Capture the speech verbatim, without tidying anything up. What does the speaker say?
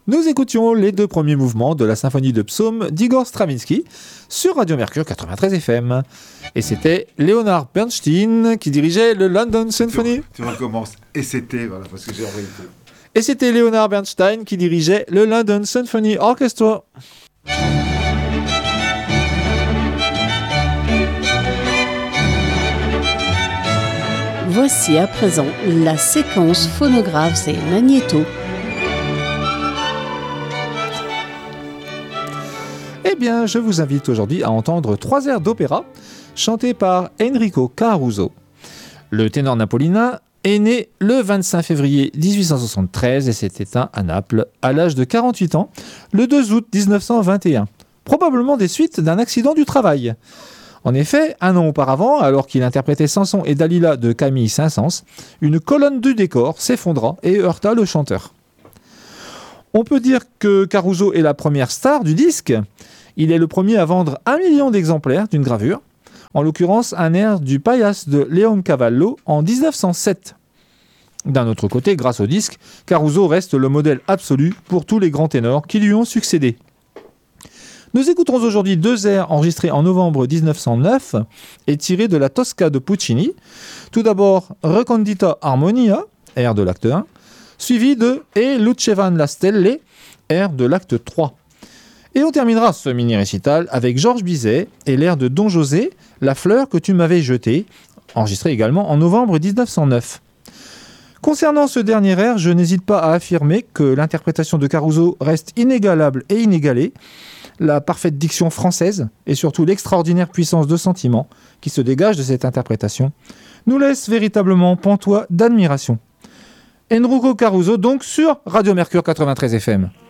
Nous écoutions les deux premiers mouvements de la symphonie de Psaume d'Igor Stravinsky sur Radio Mercure quatre-vingt-treize F M. Et c'était Leonard Bernstein qui dirigeait le London Symphony. Tu recommences. Et c'était, voilà, parce que j'ai envoyé. Et c'était Leonard Bernstein qui dirigeait le London Symphony Orchestra. Voici à présent la séquence phonographes et magnéto. Eh bien, je vous invite aujourd'hui à entendre trois airs d'opéra chantés par Enrico Caruso. Le ténor napolitain est né le vingt-cinq février dix-huit cent soixante-treize et s'est éteint à Naples à l'âge de quarante-huit ans le deux août dix-neuf cent vingt et un, probablement des suites d'un accident du travail. En effet, un an auparavant, alors qu'il interprétait Samson et Dalila de Camille Saint-Saëns, une colonne du décor s'effondra et heurta le chanteur. On peut dire que Caruso est la première star du disque. Il est le premier à vendre un million d'exemplaires d'une gravure, en l'occurrence un air du Paias de Leoncavallo en dix-neuf cent sept. D'un autre côté, grâce au disque, Caruso reste le modèle absolu pour tous les grands ténors qui lui ont succédé. Nous écouterons aujourd'hui deux airs enregistrés en novembre dix-neuf cent neuf et tirés de la Tosca de Puccini. Tout d'abord, Recondita Harmonia, air de l'acte un, suivi de E Lucevan la Stelle, air de l'acte trois. Et on terminera ce mini-récital avec Georges Bizet et l'air de Don José, La fleur que tu m'avais jetée, enregistré également en novembre dix-neuf cent neuf. Concernant ce dernier air, je n'hésite pas à affirmer que l'interprétation de Caruso reste inégalable et inégalée. La parfaite diction française et surtout l'extraordinaire puissance de sentiment qui se dégage de cette interprétation nous laisse véritablement pantois d'admiration. Enrico Caruso donc sur Radio Mercure quatre-vingt-treize F M.